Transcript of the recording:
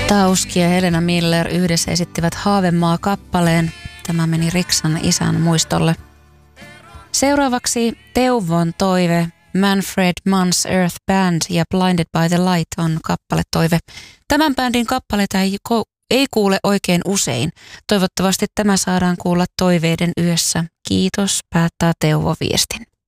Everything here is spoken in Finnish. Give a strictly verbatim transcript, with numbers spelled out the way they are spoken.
Tauski ja Helena Miller yhdessä esittivät Haavemaa-kappaleen. Tämä meni Riksan isän muistolle. Seuraavaksi Teuvon toive. Manfred Mann's Earth Band ja Blinded by the Light on kappaletoive. Tämän bändin kappaleita ei, ei kuule oikein usein. Toivottavasti tämä saadaan kuulla toiveiden yössä. Kiitos, päättää Teuvo viestin.